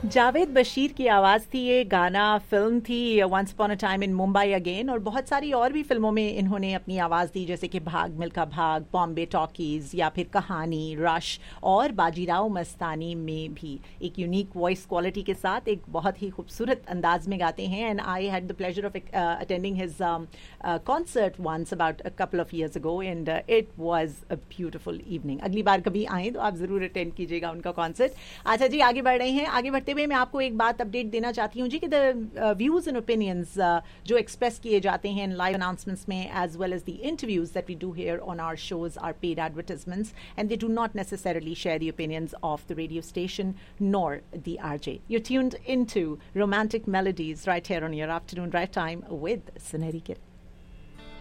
जावेद बशीर की आवाज़ थी ये, गाना फिल्म थी once upon a time in Mumbai again, और बहुत सारी और भी फिल्मों में इन्होंने अपनी आवाज़ दी, जैसे कि भाग मिल्खा भाग, बॉम्बे टॉकीज़, या फिर कहानी, रश और बाजीराव मस्तानी में भी एक यूनिक वॉइस क्वालिटी के साथ एक बहुत ही खूबसूरत अंदाज में गाते हैं. And I had the pleasure of attending his concert once about a couple of years ago, and it was a beautiful evening. अगली बार कभी आएँ तो आप ज़रूर अटेंड कीजिएगा उनका कॉन्सर्ट. अच्छा जी, आगे बढ़ रहे हैं. आगे बढ़ते हुए मैं आपको एक बात अपडेट देना चाहती हूँ जी, कि द व्यूज एंड ओपिनियंस जो एक्सप्रेस किए जाते हैं इन लाइव अनाउंसमेंट्स में, as well as the interviews that we do here on our shows, are paid advertisements, and they do not necessarily share the opinions of the radio station nor the RJ. You're tuned into Romantic Melodies right here on your afternoon drive time with Suneri Kiran.